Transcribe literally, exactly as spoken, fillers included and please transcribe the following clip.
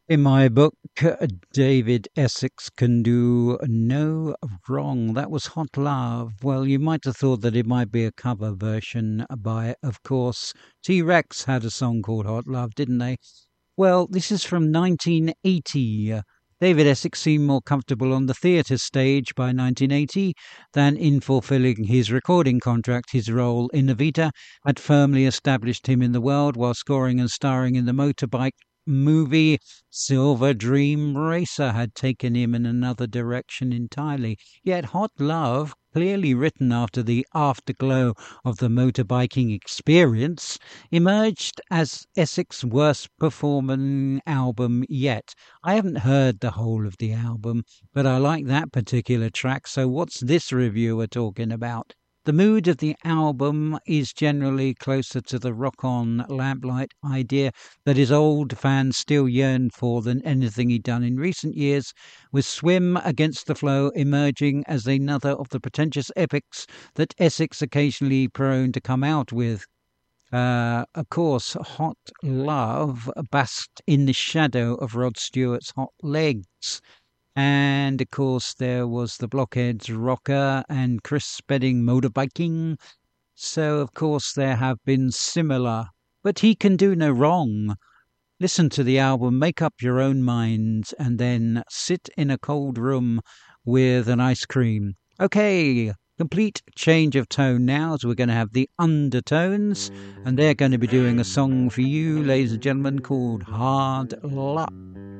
In my book, David Essex can do no wrong. That was Hot Love. Well, you might have thought that it might be a cover version by, of course, T-Rex had a song called Hot Love, didn't they? Well, this is from nineteen eighty. Uh, David Essex seemed more comfortable on the theatre stage by nineteen eighty than in fulfilling his recording contract. His role in Evita had firmly established him in the world while scoring and starring in the motorbike movie Silver Dream Racer had taken him in another direction entirely. Yet Hot Love, clearly written after the afterglow of the motorbiking experience, emerged as Essex's worst performing album yet. I haven't heard the whole of the album, but I like that particular track, so what's this reviewer talking about? The mood of the album is generally closer to the rock-on lamplight idea that his old fans still yearn for than anything he'd done in recent years, with Swim Against the Flow emerging as another of the pretentious epics that Essex occasionally prone to come out with. Uh, of course, Hot Love basked in the shadow of Rod Stewart's Hot Legs. And of course, there was the Blockheads Rocker and Chris Spedding Motorbiking. So, of course, there have been similar. But he can do no wrong. Listen to the album, make up your own mind, and then sit in a cold room with an ice cream. Okay, complete change of tone now, as we're going to have the Undertones, and they're going to be doing a song for you, ladies and gentlemen, called Hard Luck.